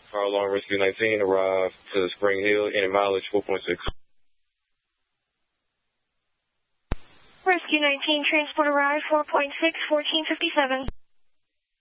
Car alarm rescue 19, arrive to Spring Hill, any mileage 4.6. Rescue 19, transport arrived 4.6, 1457.